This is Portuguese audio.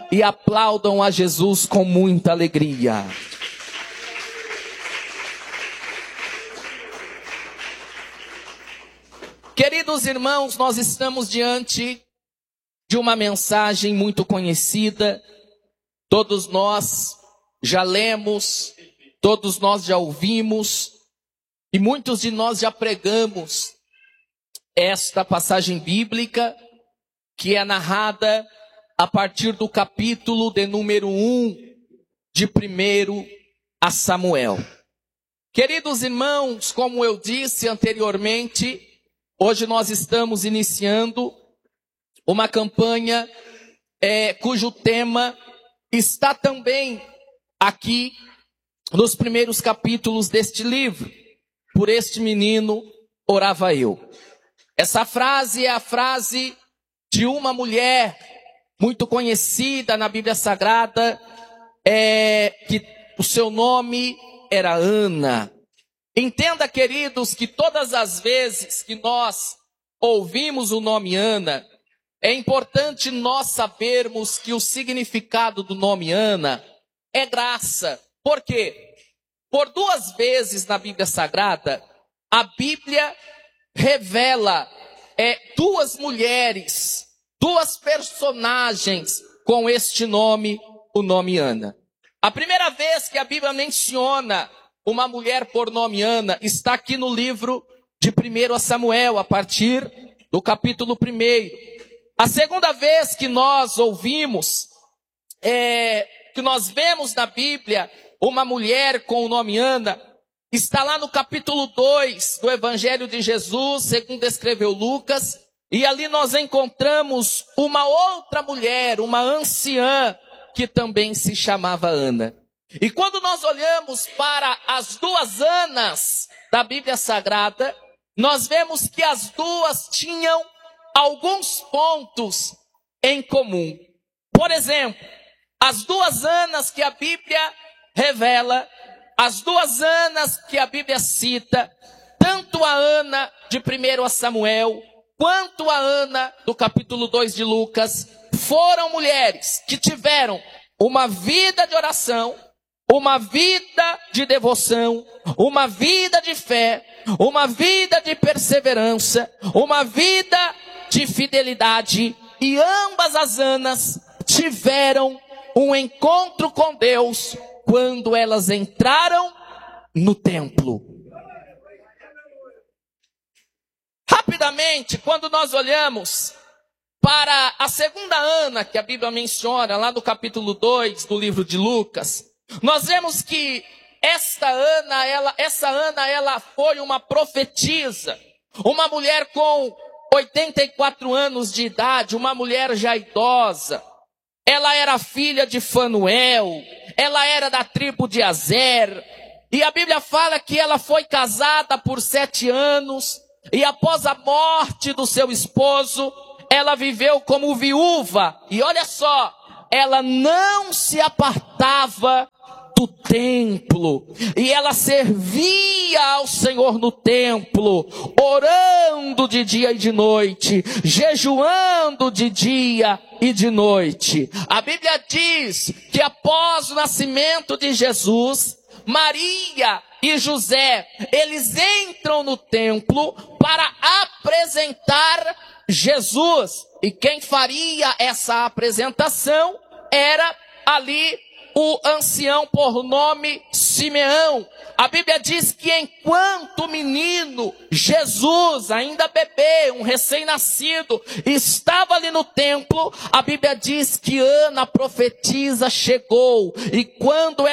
e aplaudam a Jesus com muita alegria. Queridos irmãos, nós estamos diante de uma mensagem muito conhecida. Todos nós já lemos, todos nós já ouvimos, e muitos de nós já pregamos esta passagem bíblica, que é narrada a partir do capítulo de número 1 de 1 a Samuel. Queridos irmãos, como eu disse anteriormente, hoje nós estamos iniciando uma campanha cujo tema está também aqui nos primeiros capítulos deste livro. Por este menino orava eu. Essa frase é a frase de uma mulher muito conhecida na Bíblia Sagrada, que o seu nome era Ana. Entenda, queridos, que todas as vezes que nós ouvimos o nome Ana, é importante nós sabermos que o significado do nome Ana é graça. Por quê? Por 2 vezes na Bíblia Sagrada, a Bíblia revela 2 mulheres, 2 personagens com este nome, o nome Ana. A primeira vez que a Bíblia menciona uma mulher por nome Ana está aqui no livro de 1 Samuel, a partir do capítulo 1. A segunda vez que nós ouvimos, que nós vemos na Bíblia uma mulher com o nome Ana, está lá no capítulo 2 do Evangelho de Jesus, segundo escreveu Lucas, e ali nós encontramos uma outra mulher, uma anciã, que também se chamava Ana. E quando nós olhamos para as 2 Anas da Bíblia Sagrada, nós vemos que as 2 tinham alguns pontos em comum. Por exemplo, as 2 Anas que a Bíblia revela, as 2 Anas que a Bíblia cita, tanto a Ana de 1 Samuel, quanto a Ana do capítulo 2 de Lucas, foram mulheres que tiveram uma vida de oração, uma vida de devoção, uma vida de fé, uma vida de perseverança, uma vida de fidelidade, e ambas as Anas tiveram um encontro com Deus quando elas entraram no templo. Rapidamente, quando nós olhamos para a segunda Ana que a Bíblia menciona, lá no capítulo 2 do livro de Lucas, nós vemos que essa Ana, ela foi uma profetisa, uma mulher com 84 anos de idade, uma mulher já idosa. Ela era filha de Fanuel, ela era da tribo de Azer, e a Bíblia fala que ela foi casada por 7 anos, e após a morte do seu esposo, ela viveu como viúva, e olha só, ela não se apartava do templo, e ela servia ao Senhor no templo, orando de dia e de noite, jejuando de dia e de noite. A Bíblia diz que após o nascimento de Jesus, Maria e José, eles entram no templo para apresentar Jesus, e quem faria essa apresentação era ali o ancião por nome Simeão. A Bíblia diz que enquanto o menino Jesus, ainda bebê, um recém-nascido, estava ali no templo, a Bíblia diz que Ana, a profetisa, chegou, e quando